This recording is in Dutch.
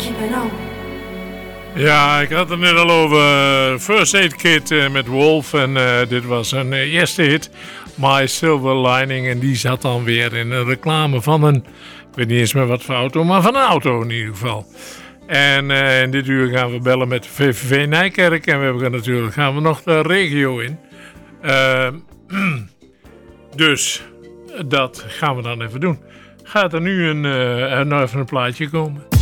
Ja, ik had het net al over First Aid Kit met Wolf. En dit was een eerste hit, My Silver Lining. En die zat dan weer in een reclame van een, ik weet niet eens meer wat voor auto, maar van een auto in ieder geval. En in dit uur gaan we bellen met VVV Nijkerk. En gaan we nog de regio in. Dus dat gaan we dan even doen. Gaat er nu even een plaatje komen.